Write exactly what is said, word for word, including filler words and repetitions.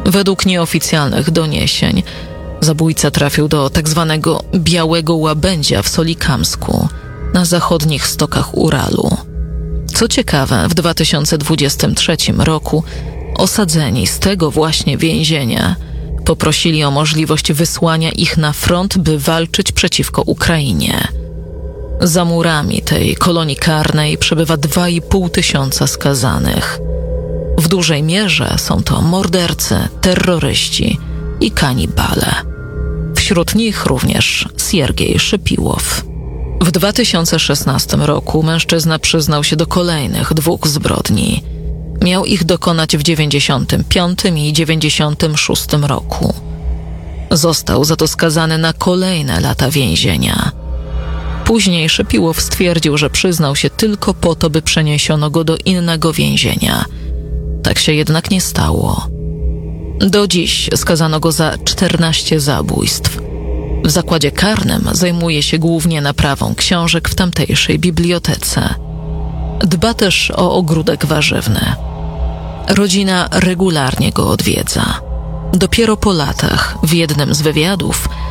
Według nieoficjalnych doniesień zabójca trafił do tzw. Białego Łabędzia w Solikamsku, na zachodnich stokach Uralu. Co ciekawe, w dwa tysiące dwudziestym trzecim roku osadzeni z tego właśnie więzienia poprosili o możliwość wysłania ich na front, by walczyć przeciwko Ukrainie. Za murami tej kolonii karnej przebywa dwa i pół tysiąca skazanych. W dużej mierze są to mordercy, terroryści i kanibale. Wśród nich również Siergiej Szypiłow. W dwa tysiące szesnastym roku mężczyzna przyznał się do kolejnych dwóch zbrodni. Miał ich dokonać w dziewięćdziesiątym piątym i dziewięćdziesiątym szóstym roku. Został za to skazany na kolejne lata więzienia. Później Szypiłow stwierdził, że przyznał się tylko po to, by przeniesiono go do innego więzienia. Tak się jednak nie stało. Do dziś skazano go za czternaście zabójstw. W zakładzie karnym zajmuje się głównie naprawą książek w tamtejszej bibliotece. Dba też o ogródek warzywny. Rodzina regularnie go odwiedza. Dopiero po latach w jednym z wywiadów